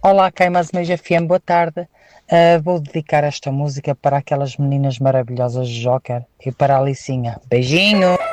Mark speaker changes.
Speaker 1: Olá, Caimas Meja FM, boa tarde. Vou dedicar esta música para aquelas meninas maravilhosas de Joker e para a Alicinha. Beijinho!